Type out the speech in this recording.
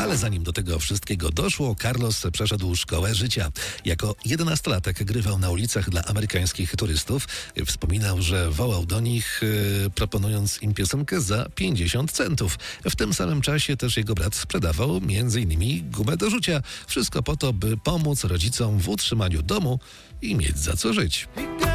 Ale zanim do tego wszystkiego doszło, Carlos przeszedł szkołę życia. Jako 11-latek grywał na ulicach dla amerykańskich turystów. Wspominał, że wołał do nich, proponując im piosenkę za 50 centów. W tym samym czasie też jego brat sprzedawał m.in. gumę do rzucia. Wszystko po to, by pomóc rodzicom w utrzymaniu domu i mieć za co żyć.